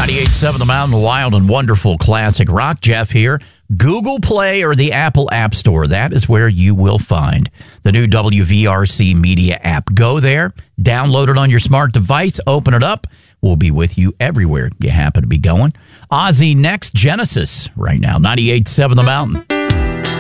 98.7 The Mountain, wild and wonderful classic rock. Jeff here. Google Play or the Apple App Store. That is where you will find the new WVRC Media app. Go there, download it on your smart device, open it up. We'll be with you everywhere you happen to be going. Ozzy next, Genesis right now. 98.7 The Mountain.